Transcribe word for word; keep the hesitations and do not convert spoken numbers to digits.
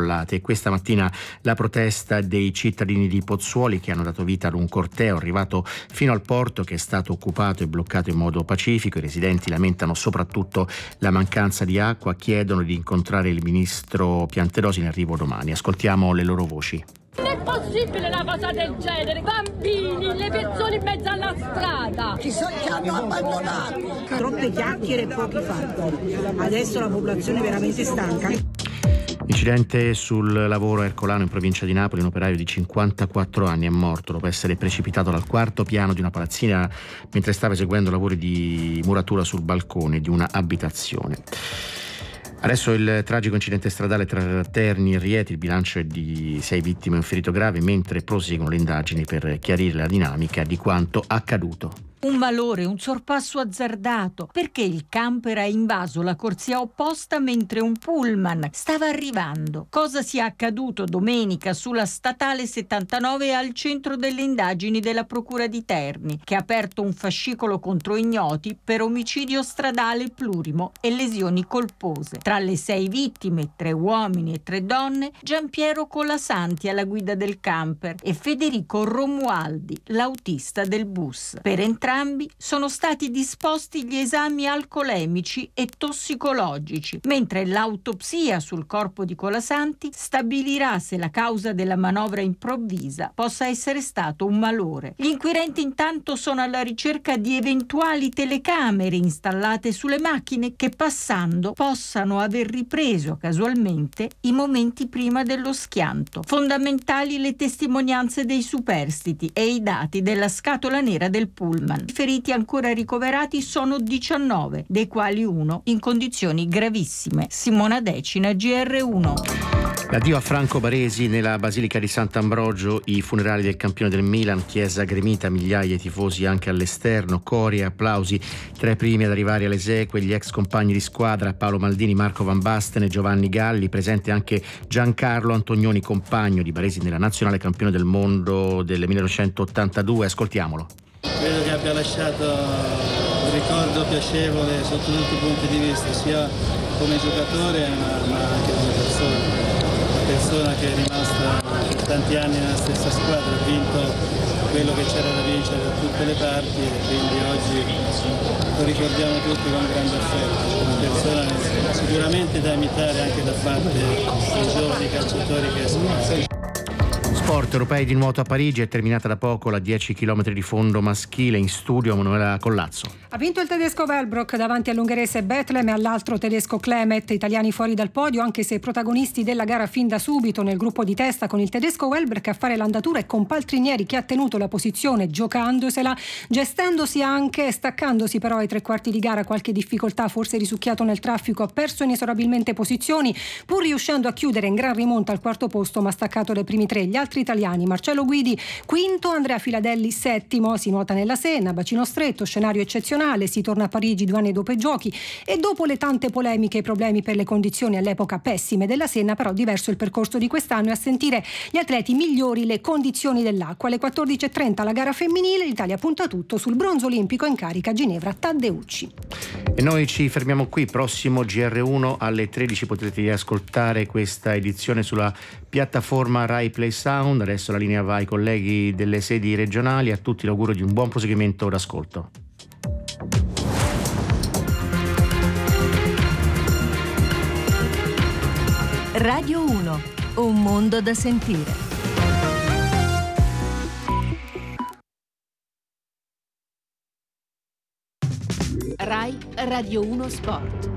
crollate. E questa mattina la protesta dei cittadini di Pozzuoli, che hanno dato vita ad un corteo arrivato fino al porto, che è stato occupato e bloccato in modo pacifico. I residenti lamentano soprattutto la mancanza di acqua, chiedono di incontrare il ministro Piantedosi in arrivo domani. Ascoltiamo le loro voci. Non è possibile una cosa del genere, bambini, le persone in mezzo alla strada. Chissà che hanno abbandonato. Troppe chiacchiere e pochi fatti. Adesso la popolazione è veramente stanca. Incidente sul lavoro a Ercolano in provincia di Napoli. Un operaio di cinquantaquattro anni è morto dopo essere precipitato dal quarto piano di una palazzina mentre stava eseguendo lavori di muratura sul balcone di una abitazione. Adesso il tragico incidente stradale tra Terni e Rieti. Il bilancio è di sei vittime e un ferito grave, mentre proseguono le indagini per chiarire la dinamica di quanto accaduto. Un malore, un sorpasso azzardato, perché il camper ha invaso la corsia opposta mentre un pullman stava arrivando. Cosa sia accaduto domenica sulla statale settantanove al centro delle indagini della Procura di Terni, che ha aperto un fascicolo contro ignoti per omicidio stradale plurimo e lesioni colpose. Tra le sei vittime, tre uomini e tre donne, Giampiero Colasanti alla guida del camper e Federico Romualdi, l'autista del bus. Per entrambi sono stati disposti gli esami alcolemici e tossicologici, mentre l'autopsia sul corpo di Colasanti stabilirà se la causa della manovra improvvisa possa essere stato un malore. Gli inquirenti intanto sono alla ricerca di eventuali telecamere installate sulle macchine che, passando, possano aver ripreso casualmente i momenti prima dello schianto. Fondamentali le testimonianze dei superstiti e i dati della scatola nera del pullman. I feriti ancora ricoverati sono diciannove, dei quali uno in condizioni gravissime. Simona Decina, G R uno. L'addio a Franco Baresi nella Basilica di Sant'Ambrogio, i funerali del campione del Milan, chiesa gremita, migliaia di tifosi anche all'esterno, cori e applausi tra i primi ad arrivare alle esequie, gli ex compagni di squadra Paolo Maldini, Marco Van Basten e Giovanni Galli, presente anche Giancarlo Antonioni, compagno di Baresi nella nazionale campione del mondo del millenovecentottantadue. Ascoltiamolo. Credo che abbia lasciato un ricordo piacevole sotto tutti i punti di vista, sia come giocatore ma, ma anche come persona. Una persona che è rimasta tanti anni nella stessa squadra, ha vinto quello che c'era da vincere da tutte le parti e quindi oggi lo ricordiamo tutti con grande affetto. Una persona sicuramente da imitare anche da parte dei giovani calciatori che sono. Sport, europei di nuoto a Parigi, è terminata da poco la dieci chilometri di fondo maschile. In studio Manuela Collazzo. Ha vinto il tedesco Wellbrock davanti all'ungherese Bethlehem e all'altro tedesco Klemet, italiani fuori dal podio anche se protagonisti della gara fin da subito nel gruppo di testa, con il tedesco Wellbrock a fare l'andatura e con Paltrinieri che ha tenuto la posizione giocandosela, gestendosi anche, staccandosi però ai tre quarti di gara. Qualche difficoltà, forse risucchiato nel traffico, ha perso inesorabilmente posizioni pur riuscendo a chiudere in gran rimonta al quarto posto, ma staccato dai primi tre. Gli altri italiani: Marcello Guidi quinto, Andrea Filadelli settimo. Si nuota nella Senna, bacino stretto, scenario eccezionale, si torna a Parigi due anni dopo i giochi e dopo le tante polemiche e i problemi per le condizioni all'epoca pessime della Senna, però diverso il percorso di quest'anno e a sentire gli atleti migliori le condizioni dell'acqua. Alle quattordici e trenta la gara femminile, l'Italia punta tutto sul bronzo olimpico in carica a Ginevra Taddeucci. E noi ci fermiamo qui. Prossimo G R uno alle tredici potrete riascoltare questa edizione sulla piattaforma Rai Play Sound. Adesso la linea va ai colleghi delle sedi regionali. A tutti l'augurio di un buon proseguimento d'ascolto. Radio uno, un mondo da sentire. Rai Radio uno Sport.